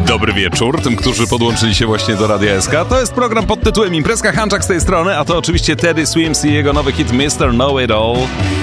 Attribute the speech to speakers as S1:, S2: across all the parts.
S1: Dobry wieczór tym, którzy podłączyli się właśnie do Radia SK. To jest program pod tytułem Imprezka, Hanczak z tej strony, a to oczywiście Teddy Swims i jego nowy hit Mr. Know It All.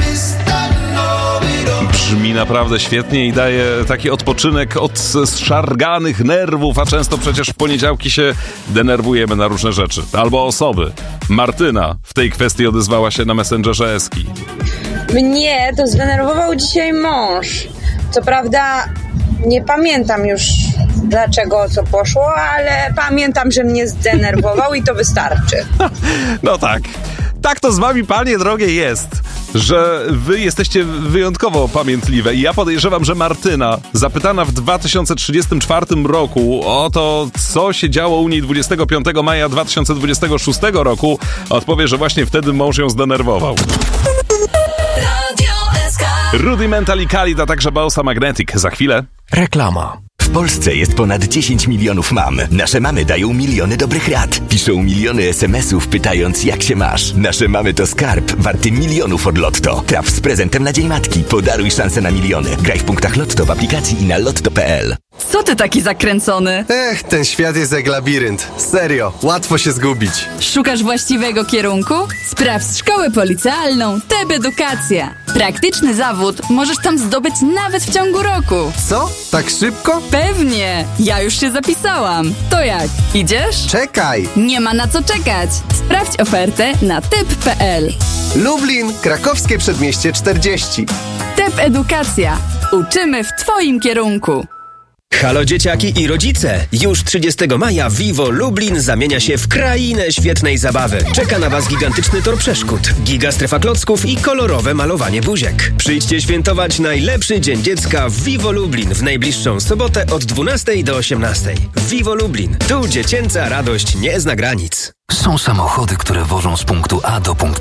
S1: Brzmi naprawdę świetnie i daje taki odpoczynek od zszarganych nerwów, a często przecież w poniedziałki się denerwujemy na różne rzeczy. Albo osoby. Martyna w tej kwestii odezwała się na Messengerze Eski.
S2: Mnie to zdenerwował dzisiaj mąż. Co prawda nie pamiętam już dlaczego, co poszło, ale pamiętam, że mnie zdenerwował i to wystarczy.
S1: No tak. Tak to z wami, panie drogie, jest, że wy jesteście wyjątkowo pamiętliwe i ja podejrzewam, że Martyna, zapytana w 2034 roku o to, co się działo u niej 25 maja 2026 roku, odpowie, że właśnie wtedy mąż ją zdenerwował. Rudimental i Khalid, a także Bossa Magnetic. Za chwilę.
S3: Reklama.
S4: W Polsce jest ponad 10 milionów mam. Nasze mamy dają miliony dobrych rad. Piszą miliony SMS-ów pytając, jak się masz. Nasze mamy to skarb warty milionów od Lotto. Traf z prezentem na Dzień Matki. Podaruj szansę na miliony. Graj w punktach Lotto w aplikacji i na lotto.pl.
S5: Co ty taki zakręcony?
S3: Ten świat jest jak labirynt. Serio, łatwo się zgubić.
S5: Szukasz właściwego kierunku? Sprawdź szkołę policealną TEB Edukacja. Praktyczny zawód możesz tam zdobyć nawet w ciągu roku.
S3: Co? Tak szybko?
S5: Pewnie! Ja już się zapisałam. To jak? Idziesz?
S3: Czekaj!
S5: Nie ma na co czekać. Sprawdź ofertę na teb.pl.
S3: Lublin, Krakowskie Przedmieście 40.
S5: TEB Edukacja. Uczymy w twoim kierunku.
S6: Halo dzieciaki i rodzice! Już 30 maja Vivo Lublin zamienia się w krainę świetnej zabawy. Czeka na was gigantyczny tor przeszkód, gigastrefa klocków i kolorowe malowanie buziek. Przyjdźcie świętować najlepszy Dzień Dziecka w Vivo Lublin w najbliższą sobotę od 12 do 18. Vivo Lublin. Tu dziecięca radość nie zna granic.
S7: Są samochody, które wożą z punktu A do punktu